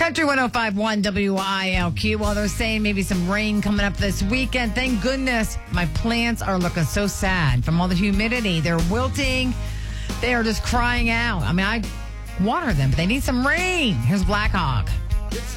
Country 105.1 WILQ. Well, they're saying maybe some rain coming up this weekend. Thank goodness. My plants are looking so sad from all the humidity. They're wilting. They are just crying out. I mean, I water them, but they need some rain. Here's Black Hawk.